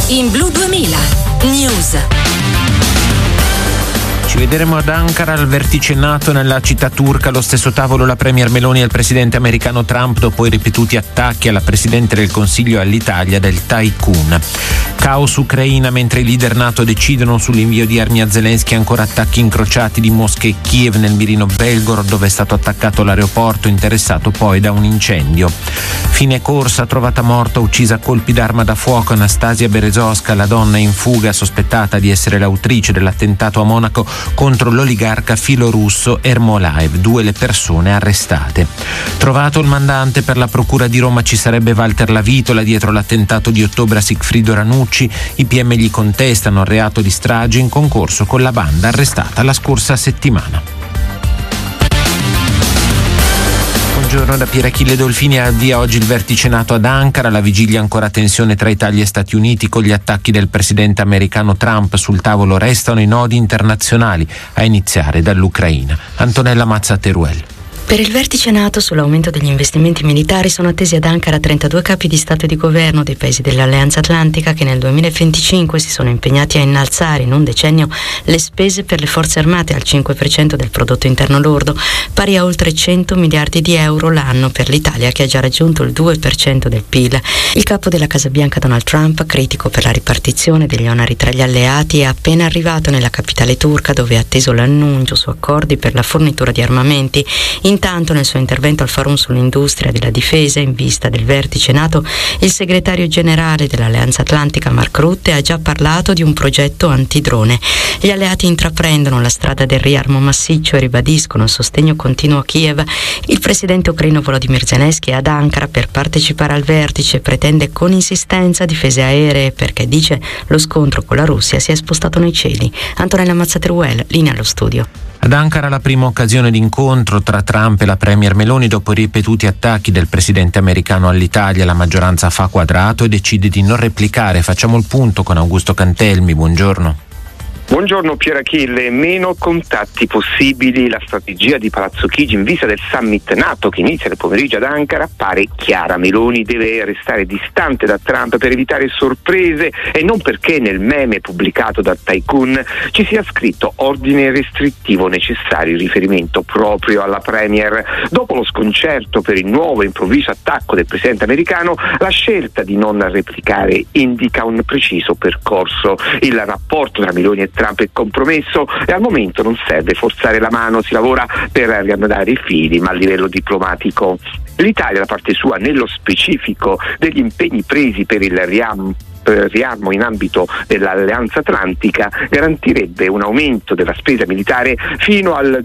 in Blu 2000 News. Ci vedremo ad Ankara al vertice NATO nella città turca. Allo stesso tavolo la premier Meloni e il presidente americano Trump dopo i ripetuti attacchi alla presidente del Consiglio e all'Italia del Tycoon. Caos Ucraina mentre i leader NATO decidono sull'invio di armi a Zelensky. Ancora attacchi incrociati di Mosca e Kiev nel mirino Belgorod, dove è stato attaccato l'aeroporto interessato poi da un incendio. Fine corsa, trovata morta, uccisa a colpi d'arma da fuoco Anastasia Berezovska, la donna in fuga sospettata di essere l'autrice dell'attentato a Monaco contro l'oligarca filorusso Ermolaev. 2 le persone arrestate. Trovato il mandante, per la procura di Roma ci sarebbe Walter Lavitola dietro l'attentato di ottobre a Sigfrido Ranucci. I PM gli contestano il reato di strage in concorso con la banda arrestata la scorsa settimana. Buongiorno da Pier Achille Dolfini. Avvia oggi il vertice NATO ad Ankara. Alla vigilia ancora tensione tra Italia e Stati Uniti con gli attacchi del presidente americano Trump. Sul tavolo restano i nodi internazionali, a iniziare dall'Ucraina. Antonella Mazza Teruel. Per il vertice NATO sull'aumento degli investimenti militari sono attesi ad Ankara 32 capi di Stato e di Governo dei paesi dell'Alleanza Atlantica che nel 2025 si sono impegnati a innalzare in un decennio le spese per le forze armate al 5% del prodotto interno lordo, pari a oltre 100 miliardi di euro l'anno per l'Italia, che ha già raggiunto il 2% del PIL. Il capo della Casa Bianca Donald Trump, critico per la ripartizione degli oneri tra gli alleati, è appena arrivato nella capitale turca, dove ha atteso l'annuncio su accordi per la fornitura di armamenti. Intanto, nel suo intervento al Forum sull'industria della difesa in vista del vertice NATO, il segretario generale dell'Alleanza Atlantica Mark Rutte ha già parlato di un progetto antidrone. Gli alleati intraprendono la strada del riarmo massiccio e ribadiscono il sostegno continuo a Kiev. Il presidente ucraino Volodymyr Zelensky è ad Ankara per partecipare al vertice e pretende con insistenza difese aeree perché, dice, lo scontro con la Russia si è spostato nei cieli. Antonella Mazzateruel, linea allo studio. Ad Ankara la prima occasione d'incontro tra Trump e la premier Meloni dopo i ripetuti attacchi del presidente americano all'Italia. La maggioranza fa quadrato e decide di non replicare. Facciamo il punto con Augusto Cantelmi. Buongiorno. Buongiorno Pier Achille. Meno contatti possibili. La strategia di Palazzo Chigi in vista del summit NATO che inizia nel pomeriggio ad Ankara pare chiara. Meloni deve restare distante da Trump per evitare sorprese e non perché nel meme pubblicato da Tycoon ci sia scritto ordine restrittivo necessario in riferimento proprio alla premier. Dopo lo sconcerto per il nuovo improvviso attacco del presidente americano, la scelta di non replicare indica un preciso percorso. Il rapporto tra Meloni e Trump è compromesso e al momento non serve forzare la mano, si lavora per riannodare i fili, ma a livello diplomatico. L'Italia, da parte sua, nello specifico degli impegni presi per il riarmo in ambito dell'Alleanza Atlantica, garantirebbe un aumento della spesa militare fino al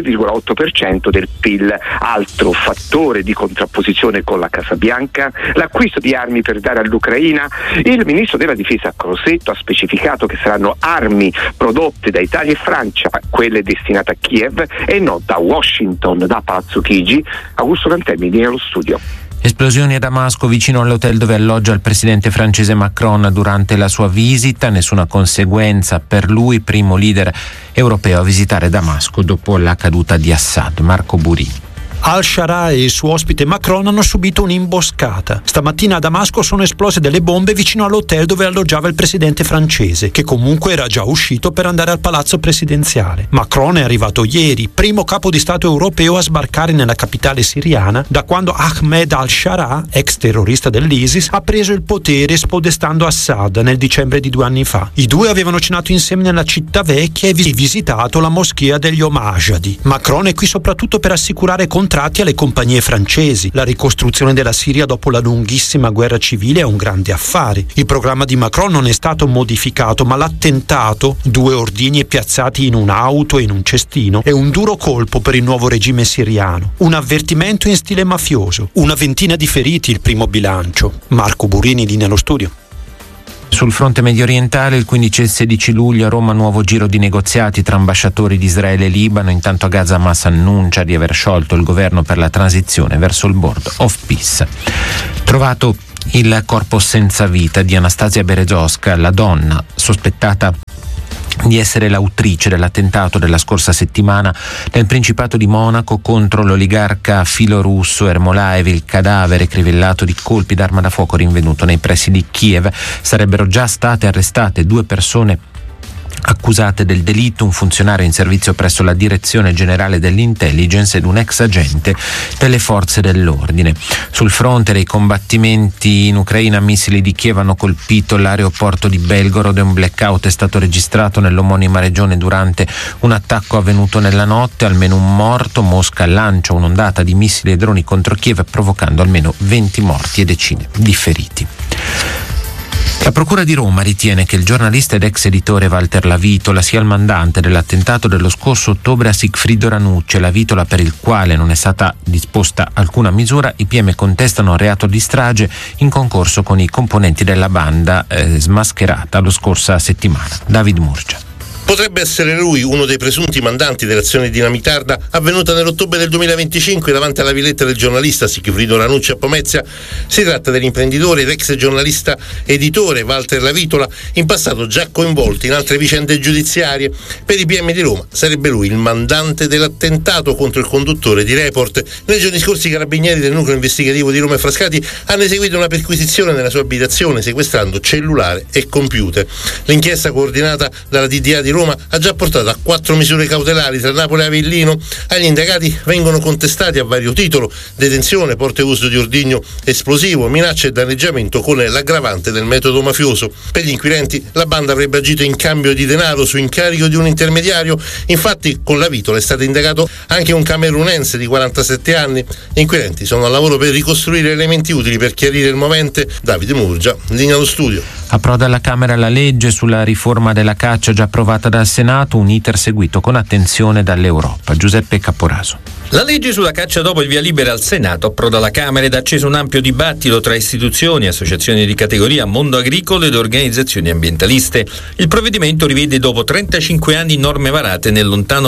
2,8% del PIL. Altro fattore di contrapposizione con la Casa Bianca, l'acquisto di armi per dare all'Ucraina. Il ministro della Difesa Crosetto ha specificato che saranno armi prodotte da Italia e Francia, quelle destinate a Kiev e non da Washington, da Palazzo Chigi. Augusto Cantelmi, viene allo studio. Esplosioni a Damasco, vicino all'hotel dove alloggia il presidente francese Macron durante la sua visita. Nessuna conseguenza per lui, primo leader europeo a visitare Damasco dopo la caduta di Assad. Marco Burini. Al-Shara e il suo ospite Macron hanno subito un'imboscata. Stamattina a Damasco sono esplose delle bombe vicino all'hotel dove alloggiava il presidente francese, che comunque era già uscito per andare al palazzo presidenziale. Macron è arrivato ieri, primo capo di Stato europeo a sbarcare nella capitale siriana da quando Ahmed al-Shara, ex terrorista dell'ISIS, ha preso il potere spodestando Assad nel dicembre di 2 anni fa. I due avevano cenato insieme nella città vecchia e visitato la moschea degli Omajadi. Macron è qui soprattutto per assicurare contratti alle compagnie francesi. La ricostruzione della Siria dopo la lunghissima guerra civile è un grande affare. Il programma di Macron non è stato modificato, ma l'attentato, 2 ordigni piazzati in un'auto e in un cestino, è un duro colpo per il nuovo regime siriano. Un avvertimento in stile mafioso. 20 di feriti il primo bilancio. Marco Burini, linea allo studio. Sul fronte medio orientale, il 15 e il 16 luglio a Roma nuovo giro di negoziati tra ambasciatori di Israele e Libano. Intanto a Gaza Hamas annuncia di aver sciolto il governo per la transizione verso il Board of Peace. Trovato il corpo senza vita di Anastasia Berezovska, la donna sospettata di essere l'autrice dell'attentato della scorsa settimana nel Principato di Monaco contro l'oligarca filorusso Ermolaev. Il cadavere crivellato di colpi d'arma da fuoco rinvenuto nei pressi di Kiev. Sarebbero già state arrestate 2 persone accusate del delitto, un funzionario in servizio presso la Direzione Generale dell'Intelligence ed un ex agente delle forze dell'ordine. Sul fronte dei combattimenti in Ucraina, missili di Kiev hanno colpito l'aeroporto di Belgorod e un blackout è stato registrato nell'omonima regione durante un attacco avvenuto nella notte. Almeno un morto. Mosca lancia un'ondata di missili e droni contro Kiev, provocando almeno 20 morti e decine di feriti. La Procura di Roma ritiene che il giornalista ed ex editore Walter Lavitola sia il mandante dell'attentato dello scorso ottobre a Sigfrido Ranucci. Lavitola, per il quale non è stata disposta alcuna misura, i PM contestano reato di strage in concorso con i componenti della banda smascherata la scorsa settimana. David Murgia. Potrebbe essere lui uno dei presunti mandanti dell'azione dinamitarda avvenuta nell'ottobre del 2025 davanti alla villetta del giornalista Sigfrido Ranucci a Pomezia. Si tratta dell'imprenditore ed ex giornalista editore Walter Lavitola, in passato già coinvolto in altre vicende giudiziarie. Per i PM di Roma sarebbe lui il mandante dell'attentato contro il conduttore di Report. Nei giorni scorsi i carabinieri del nucleo investigativo di Roma e Frascati hanno eseguito una perquisizione nella sua abitazione, sequestrando cellulare e computer. L'inchiesta, coordinata dalla DDA di Roma, ha già portato a 4 misure cautelari tra Napoli e Avellino. Agli indagati vengono contestati a vario titolo detenzione, porto e uso di ordigno esplosivo, minaccia e danneggiamento con l'aggravante del metodo mafioso. Per gli inquirenti la banda avrebbe agito in cambio di denaro su incarico di un intermediario. Infatti con Lavitola è stato indagato anche un camerunense di 47 anni. Gli inquirenti sono al lavoro per ricostruire elementi utili per chiarire il movente. Davide Murgia, linea allo studio. Approda alla Camera la legge sulla riforma della caccia già approvata dal Senato, un iter seguito con attenzione dall'Europa. Giuseppe Caporaso. La legge sulla caccia dopo il via libera al Senato approda alla Camera ed ha acceso un ampio dibattito tra istituzioni, associazioni di categoria, mondo agricolo ed organizzazioni ambientaliste. Il provvedimento rivede dopo 35 anni norme varate nel lontano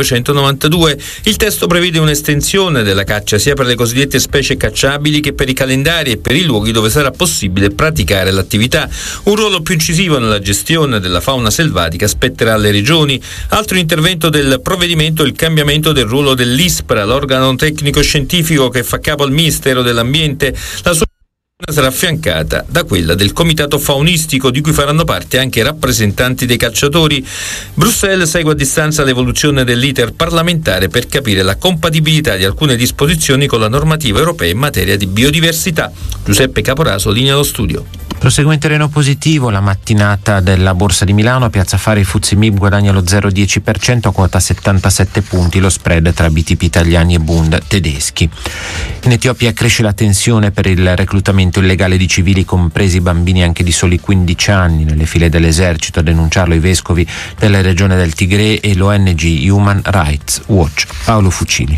1992. Il testo prevede un'estensione della caccia sia per le cosiddette specie cacciabili che per i calendari e per i luoghi dove sarà possibile praticare l'attività. Un ruolo più incisivo nella gestione della fauna selvatica spetterà alle regioni. Altro intervento del provvedimento è il cambiamento del ruolo dell'ISPRA, l'organo tecnico-scientifico che fa capo al Ministero dell'Ambiente. La sua sarà affiancata da quella del Comitato Faunistico, di cui faranno parte anche rappresentanti dei cacciatori. Bruxelles segue a distanza l'evoluzione dell'iter parlamentare per capire la compatibilità di alcune disposizioni con la normativa europea in materia di biodiversità. Giuseppe Caporaso, linea allo studio. Prosegue in terreno positivo la mattinata della Borsa di Milano. A Piazza Affari il FTSE MIB guadagna lo 0,10% a quota 77 punti, lo spread tra BTP italiani e Bund tedeschi. In Etiopia cresce la tensione per il reclutamento illegale di civili, compresi bambini anche di soli 15 anni, nelle file dell'esercito. A denunciarlo i vescovi della regione del Tigre e l'ONG Human Rights Watch. Paolo Fucili.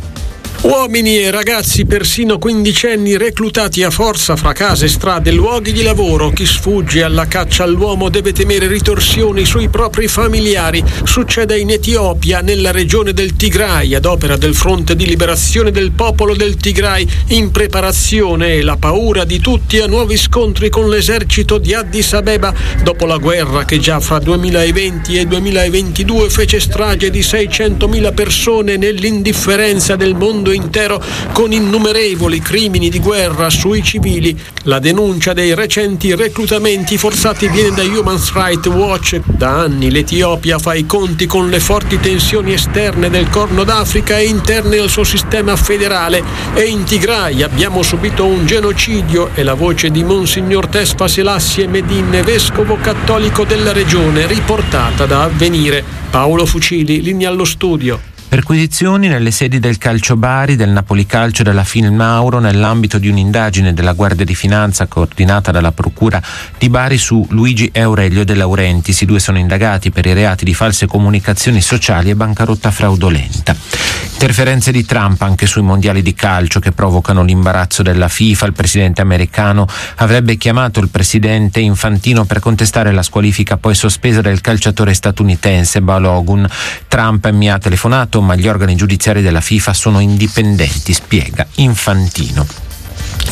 Uomini e ragazzi, persino quindicenni, reclutati a forza fra case, strade, luoghi di lavoro. Chi sfugge alla caccia all'uomo deve temere ritorsioni sui propri familiari. Succede in Etiopia, nella regione del Tigray, ad opera del Fronte di Liberazione del Popolo del Tigray. In preparazione e la paura di tutti a nuovi scontri con l'esercito di Addis Abeba, dopo la guerra che già fra 2020 e 2022 fece strage di 600.000 persone nell'indifferenza del mondo intero, con innumerevoli crimini di guerra sui civili. La denuncia dei recenti reclutamenti forzati viene da Human Rights Watch. Da anni l'Etiopia fa i conti con le forti tensioni esterne del Corno d'Africa e interne al suo sistema federale. E in Tigray abbiamo subito un genocidio, è la voce di Monsignor Tesfa Selassie Medin, vescovo cattolico della regione, riportata da Avvenire. Paolo Fucili, linea allo studio. Perquisizioni nelle sedi del Calcio Bari, del Napoli Calcio e della Finmauro nell'ambito di un'indagine della Guardia di Finanza coordinata dalla Procura di Bari su Luigi e Aurelio De Laurentiis. I due sono indagati per i reati di false comunicazioni sociali e bancarotta fraudolenta. Interferenze di Trump anche sui mondiali di calcio che provocano l'imbarazzo della FIFA. Il presidente americano avrebbe chiamato il presidente Infantino per contestare la squalifica poi sospesa del calciatore statunitense Balogun. Trump mi ha telefonato, ma gli organi giudiziari della FIFA sono indipendenti, spiega Infantino.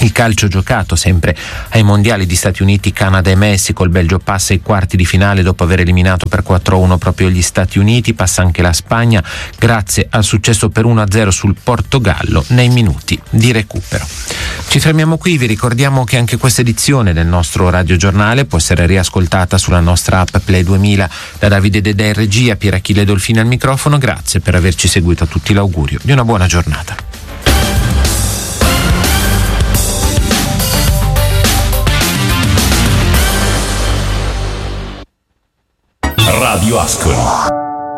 Il calcio giocato sempre ai mondiali di Stati Uniti, Canada e Messico. Il Belgio passa ai quarti di finale dopo aver eliminato per 4-1 proprio gli Stati Uniti. Passa anche la Spagna grazie al successo per 1-0 sul Portogallo nei minuti di recupero. Ci fermiamo qui, vi ricordiamo che anche questa edizione del nostro radiogiornale può essere riascoltata sulla nostra app Play 2000. Da Davide Dedè in regia, Pier Achille Dolfini al microfono. Grazie per averci seguito, a tutti l'augurio di una buona giornata. Radio Ascoli.